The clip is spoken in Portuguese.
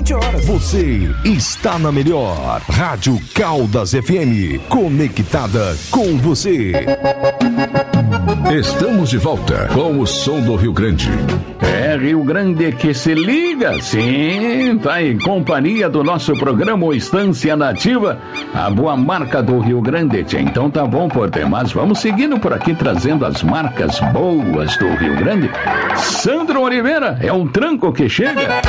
20 horas. Você está na melhor Rádio Caldas FM, conectada com você. Estamos de volta com o som do Rio Grande. É Rio Grande que se liga, sim, tá em companhia do nosso programa Estância Nativa, a boa marca do Rio Grande. Então tá bom, Porter, mas vamos seguindo por aqui trazendo as marcas boas do Rio Grande. Sandro Oliveira, é um tranco que chega.